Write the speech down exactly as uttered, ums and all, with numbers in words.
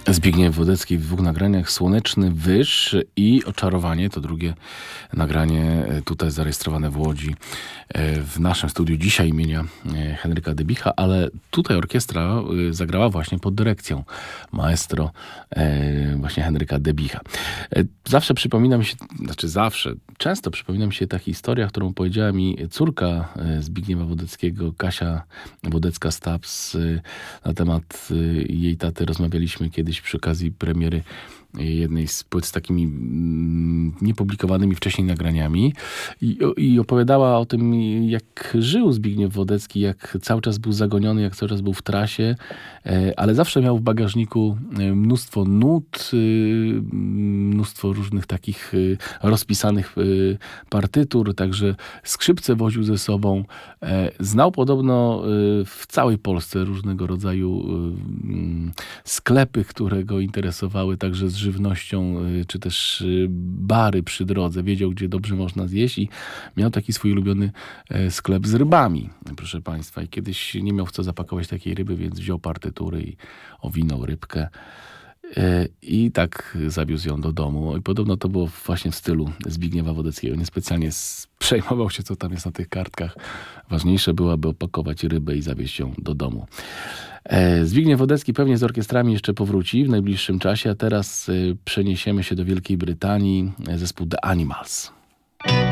Zbigniew Wodecki w dwóch nagraniach: Słoneczny Wyż i Oczarowanie. To drugie nagranie tutaj zarejestrowane w Łodzi, w naszym studiu dzisiaj imienia Henryka Debicha, ale tutaj orkiestra zagrała właśnie pod dyrekcją maestro właśnie Henryka Debicha. Zawsze przypomina mi się, znaczy zawsze, często przypomina mi się ta historia, którą powiedziała mi córka Zbigniewa Wodeckiego, Kasia Wodecka-Stabs, na temat jej taty. Rozmawialiśmy kiedyś przy okazji premiery jednej z płyt z takimi mm, niepublikowanymi wcześniej nagraniami i, i opowiadała o tym, jak żył Zbigniew Wodecki, jak cały czas był zagoniony, jak cały czas był w trasie, e, ale zawsze miał w bagażniku mnóstwo nut, y, mnóstwo różnych takich y, rozpisanych y, partytur, także skrzypce woził ze sobą. E, znał podobno y, w całej Polsce różnego rodzaju y, sklepy, które go interesowały, także z żywnością, czy też bary przy drodze. Wiedział, gdzie dobrze można zjeść i miał taki swój ulubiony sklep z rybami, proszę państwa. I kiedyś nie miał w co zapakować takiej ryby, więc wziął partytury i owinął rybkę. I tak zawiózł ją do domu. I podobno to było właśnie w stylu Zbigniewa Wodeckiego. Niespecjalnie przejmował się, co tam jest na tych kartkach. Ważniejsze było, aby opakować rybę i zawieźć ją do domu. Zbigniew Wodecki pewnie z orkiestrami jeszcze powróci w najbliższym czasie, a teraz przeniesiemy się do Wielkiej Brytanii. Zespół The Animals.